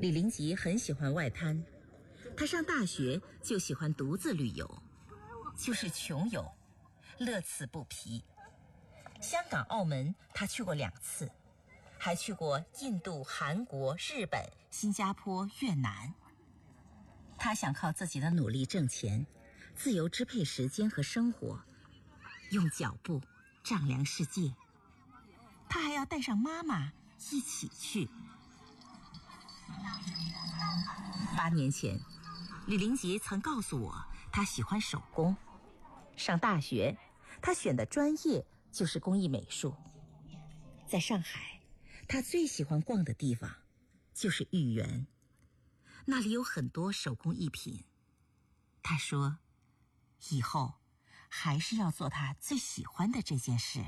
李林吉很喜欢外滩，他上大学就喜欢独自旅游，就是穷游，乐此不疲。香港、澳门他去过2次，还去过印度、韩国、日本、新加坡、越南。他想靠自己的努力挣钱，自由支配时间和生活，用脚步丈量世界。他还要带上妈妈一起去。8年前，李林吉曾告诉我，他喜欢手工。上大学，他选的专业就是工艺美术。在上海，他最喜欢逛的地方就是豫园，那里有很多手工艺品。他说，以后还是要做他最喜欢的这件事。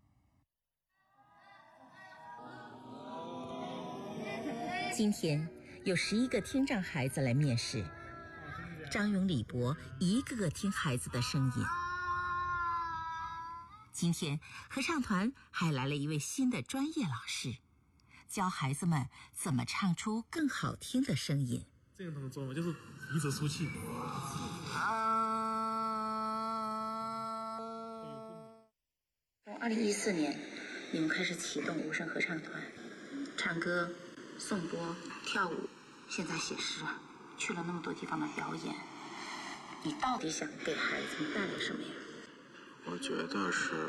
今天有11个听障孩子来面试，张勇、李博一个个听孩子的声音。今天合唱团还来了一位新的专业老师，教孩子们怎么唱出更好听的声音。 这个怎么做呢？就是鼻子出气。 从2014年，你们开始启动无声合唱团，唱歌、颂钵、跳舞，现在写诗，去了那么多地方的表演。你到底想给孩子们带来什么呀？ 我觉得是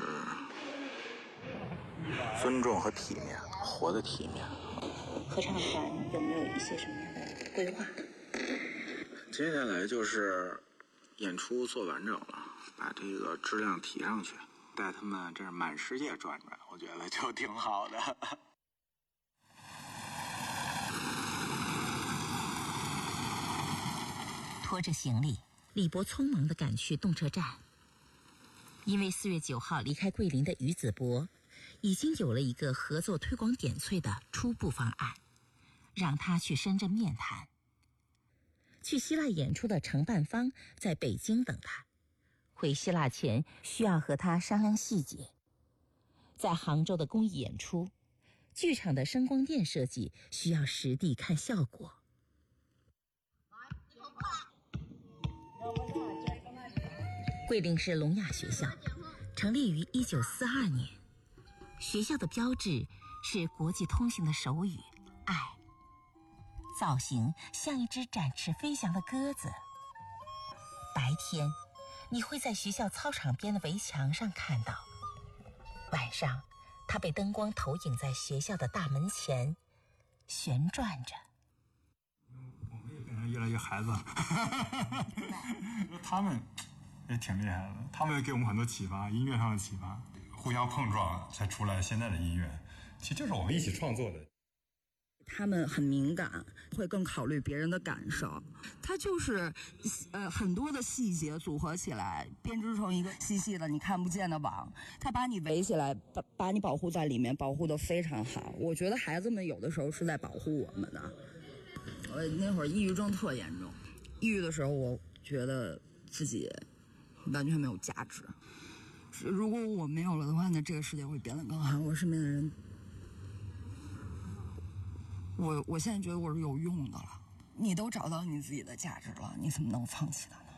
尊重和体面，活得体面。 合唱团有没有一些什么样的规划？ 接下来就是演出做完整了，把这个质量提上去，带他们这满世界转转，我觉得就挺好的。 拖着行李，李博匆忙地赶去动车站。因为4月9号离开桂林的于子博已经有了一个合作推广点翠的初步方案，让他去深圳面谈。去希腊演出的承办方在北京等他，回希腊前需要和他商量细节。在杭州的公益演出，剧场的声光电设计需要实地看效果。桂林市聋哑学校成立于1942年，学校的标志是国际通行的手语“爱”，造型像一只展翅飞翔的鸽子。白天，你会在学校操场边的围墙上看到；晚上，它被灯光投影在学校的大门前，旋转着。 我们也变成越来越孩子了。他们也挺厉害的，他们也给我们很多启发，音乐上的启发， 互相碰撞才出来现在的音乐，其实就是我们一起创作的。 他们很敏感，会更考虑别人的感受。它就是很多的细节组合起来，编织成一个细细的你看不见的网。它把你围起来，把你保护在里面，保护得非常好。我觉得孩子们有的时候是在保护我们的。那会儿抑郁症特严重，抑郁的时候我觉得自己完全没有价值。如果我没有了的话，那这个世界会变得更好。我身边的人，我现在觉得我是有用的了。你都找到你自己的价值了，你怎么能放弃它呢？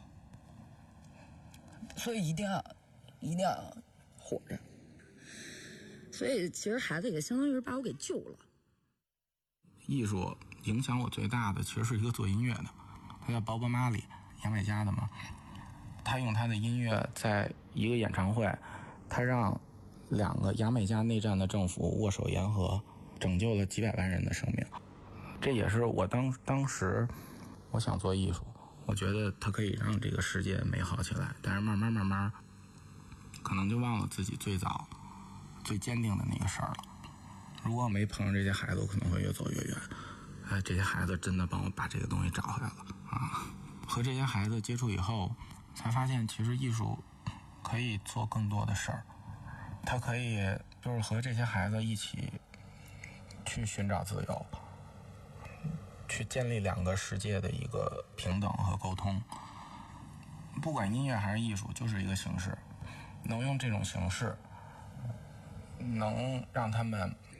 所以一定要活着。所以其实孩子也相当于是把我给救了。 艺术影响我最大的其实是一个做音乐的，他叫鲍勃·马里，牙买加的嘛。他用他的音乐在一个演唱会，他让2个牙买加内战的政府握手言和，拯救了几百万人的生命。这也是我当时我想做艺术，我觉得它可以让这个世界美好起来，但是慢慢可能就忘了自己最早最坚定的那个事儿了。如果我没碰上这些孩子，我可能会越走越远。这些孩子真的帮我把这个东西找回来了啊！和这些孩子接触以后，才发现其实艺术可以做更多的事儿，它可以就是和这些孩子一起去寻找自由，去建立2个世界的一个平等和沟通。不管音乐还是艺术，就是一个形式，能用这种形式能让他们